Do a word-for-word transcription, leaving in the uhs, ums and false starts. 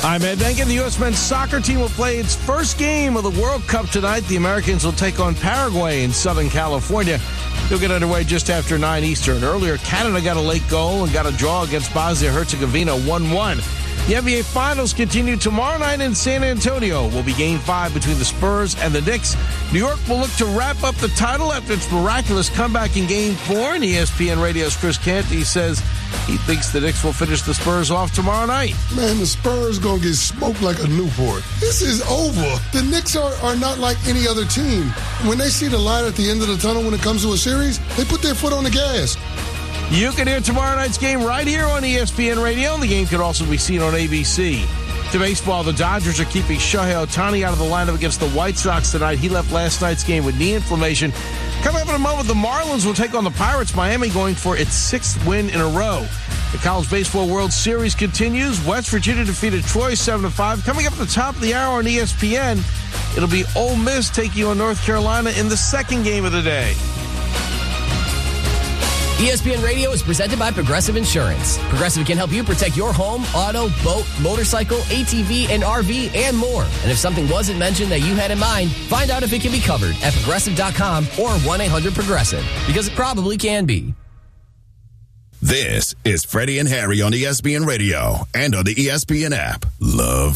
I'm Ed Benkin. The U S men's soccer team will play its first game of the World Cup tonight. The Americans will take on Paraguay in Southern California. They'll get underway just after nine Eastern. Earlier, Canada got a late goal and got a draw against Bosnia-Herzegovina one one. The N B A Finals continue tomorrow night in San Antonio. Will be Game five between the Spurs and the Knicks. New York will look to wrap up the title after its miraculous comeback in Game four. And E S P N Radio's Chris Canty says he thinks the Knicks will finish the Spurs off tomorrow night. Man, the Spurs going to get smoked like a Newport. This is over. The Knicks are, are not like any other team. When they see the light at the end of the tunnel when it comes to a series, they put their foot on the gas. You can hear tomorrow night's game right here on E S P N Radio. The game could also be seen on A B C. To baseball, the Dodgers are keeping Shohei Ohtani out of the lineup against the White Sox tonight. He left last night's game with knee inflammation. Coming up in a moment, the Marlins will take on the Pirates. Miami going for its sixth win in a row. The College Baseball World Series continues. West Virginia defeated Troy seven to five. Coming up at the top of the hour on E S P N, it'll be Ole Miss taking on North Carolina in the second game of the day. E S P N Radio is presented by Progressive Insurance. Progressive can help you protect your home, auto, boat, motorcycle, A T V, and R V, and more. And if something wasn't mentioned that you had in mind, find out if it can be covered at progressive dot com or one eight hundred progressive, because it probably can be. This is Freddie and Harry on E S P N Radio and on the E S P N app. Love